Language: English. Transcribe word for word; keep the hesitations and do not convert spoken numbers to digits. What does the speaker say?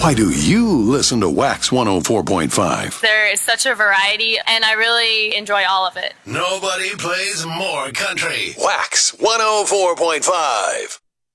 Why do you listen to Wax one oh four point five? There is such a variety, and I really enjoy all of it. Nobody plays more country. Wax one oh four point five.